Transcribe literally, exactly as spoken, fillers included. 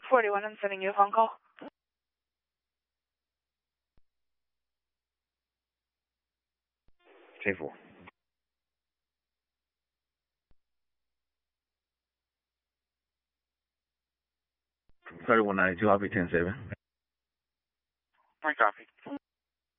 forty-one, I'm sending you a phone call. J four. thirty-one ninety-two, I'll be ten seven.